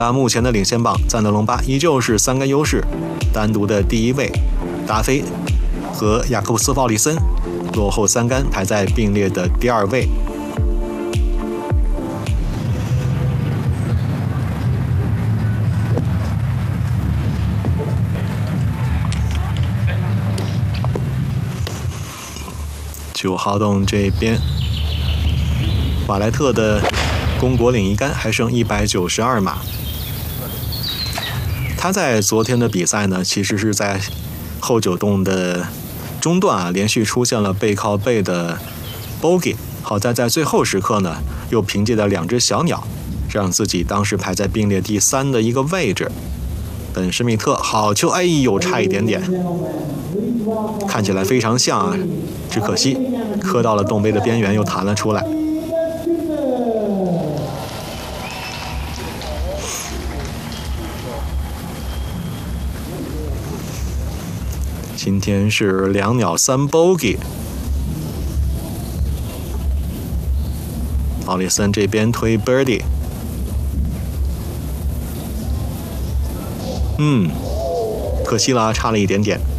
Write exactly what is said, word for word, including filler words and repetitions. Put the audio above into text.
啊，目前的领先榜，赞德隆巴依旧是三个优势，单独的第一位，达菲和雅克布斯·鲍里森落后三杆，排在并列的第二位。九号洞这边，瓦莱特的公国领一杆还剩一百九十二码。他在昨天的比赛呢，其实是在后九洞的中段啊，连续出现了背靠背的 bogey， 好在在最后时刻呢，又凭借着两只小鸟，让自己当时排在并列第三的一个位置。本施密特好球，哎呦，差一点点，看起来非常像啊，只可惜磕到了洞杯的边缘，又弹了出来。今天是两鸟三 bogey， 奥里森这边推 birdie， 嗯，可惜了，差了一点点。